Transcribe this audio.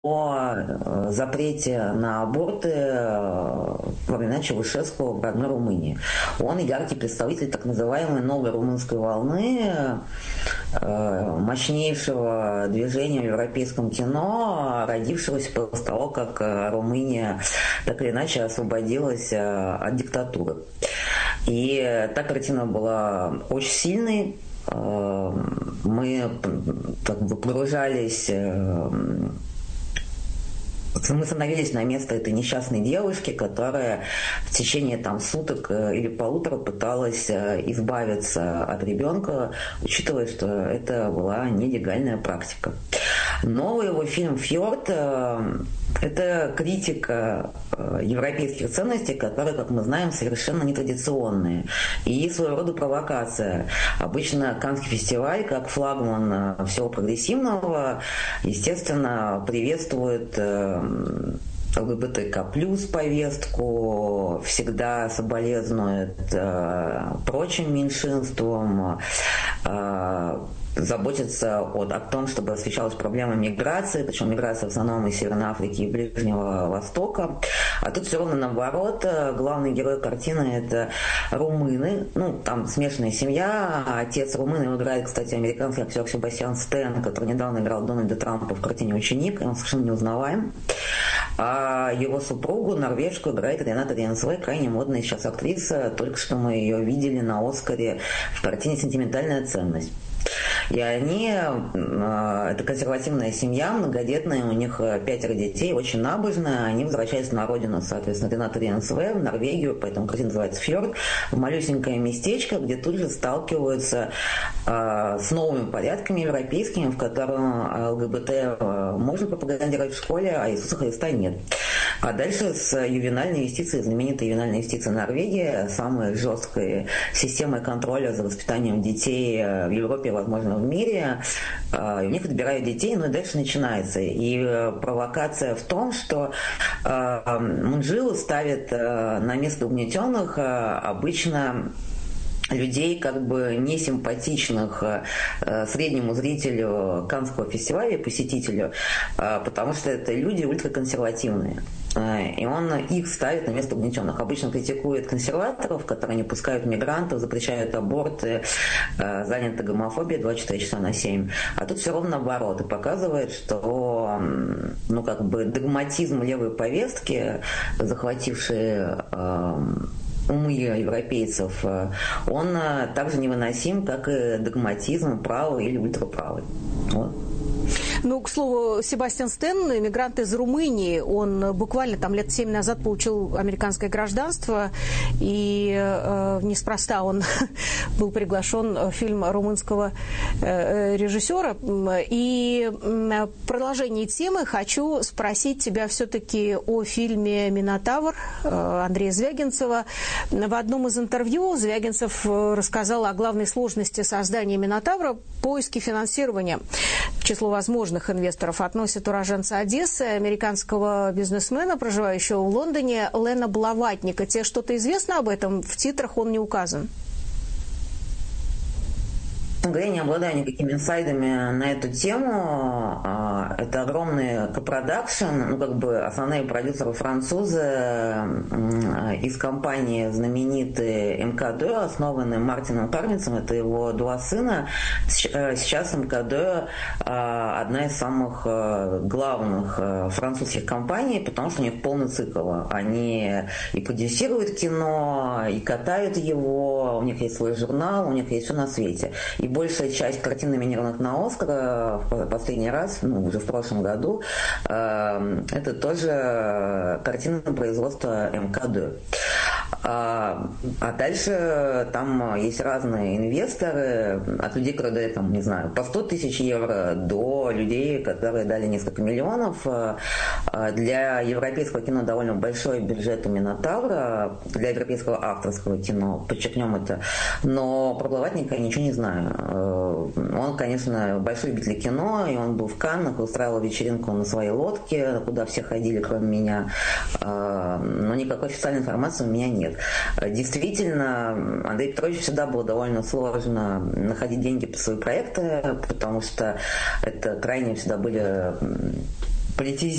о запрете на аборты во времена Чаушеску в родной Румынии. Он яркий представитель так называемой новой румынской волны, мощнейшего движения в европейском кино, родившегося после того, как Румыния так или иначе освободилась от диктатуры. И та картина была очень сильной. Мы как бы погружались... Мы становились на место этой несчастной девушки, которая в течение суток или полутора пыталась избавиться от ребенка, учитывая, что это была нелегальная практика. Новый его фильм «Фьорд» – это критика европейских ценностей, которые, как мы знаем, совершенно нетрадиционные. И своего рода провокация. Обычно Каннский фестиваль, как флагман всего прогрессивного, естественно, приветствует ЛГБТК плюс повестку, всегда соболезнует прочим меньшинствам, заботиться о том, чтобы освещалась проблема миграции, причем миграция в основном из Северной Африки и Ближнего Востока. А тут все равно наоборот. Главный герой картины – это румыны. Там смешанная семья. Отец румын, его играет, кстати, американский актер Себастьян Стэн, который недавно играл Дональда Трампа в картине «Ученик», и он совершенно неузнаваем. А его супругу, норвежку, играет Рената Ренсвей, крайне модная сейчас актриса. Только что мы ее видели на «Оскаре» в картине «Сентиментальная ценность». И они, это консервативная семья, многодетная, у них 5 детей, очень набожная, они возвращаются на родину, соответственно, Рената Ренсвей, в Норвегию, поэтому картина называется «Фьорд», в малюсенькое местечко, где тут же сталкиваются с новыми порядками европейскими, в котором ЛГБТ можно пропагандировать в школе, а Иисуса Христа нет. А дальше с ювенальной юстицией, знаменитой ювенальной юстицией Норвегии, самой жесткой системой контроля за воспитанием детей в Европе, возможно, в мире. И у них отбирают детей, и дальше начинается. И провокация в том, что Мунджиу ставит на место угнетенных обычно людей, как бы несимпатичных среднему зрителю Каннского фестиваля, посетителю, потому что это люди ультраконсервативные. И он их ставит на место угнетенных. Обычно критикует консерваторов, которые не пускают мигрантов, запрещают аборты, заняты гомофобией 24 часа на 7. А тут все ровно наоборот. И показывает, что догматизм левой повестки, захвативший умы европейцев, он также невыносим, как и догматизм правый или ультраправый. Вот. К слову, Себастьян Стэн, иммигрант из Румынии, он буквально лет 7 назад получил американское гражданство, и неспроста он был приглашен в фильм румынского режиссера. И в продолжении темы хочу спросить тебя все-таки о фильме «Минотавр» Андрея Звягинцева. В одном из интервью Звягинцев рассказал о главной сложности создания «Минотавра» – поиске финансирования. В число возможных инвесторов относят уроженца Одессы, американского бизнесмена, проживающего в Лондоне, Лена Блаватника. Тебе что-то известно об этом? В титрах он не указан. Я не обладаю никакими инсайдами на эту тему. Это огромный копродакшн, основные продюсеры французы из компании знаменитые МК2, основанной Мартином Карницем, это его 2 сына. Сейчас МК2 одна из самых главных французских компаний, потому что у них полный цикл. Они и продюсируют кино, и катают его, у них есть свой журнал, у них есть все на свете. И большая часть картин, номинированных на «Оскар» в последний раз, уже в прошлом году, это тоже картины производства МК2. А дальше там есть разные инвесторы, от людей, которые дают, по 100 тысяч евро, до людей, которые дали несколько миллионов. Для европейского кино довольно большой бюджет у «Минотавра», для европейского авторского кино, подчеркнем это. Но про Блаватника я ничего не знаю. Он, конечно, большой любитель кино, и он был в Каннах, устраивал вечеринку на своей лодке, куда все ходили, кроме меня. Но никакой официальной информации у меня нет. Действительно, Андрею Петровичу всегда было довольно сложно находить деньги под свои проекты, потому что это крайне всегда были политизированные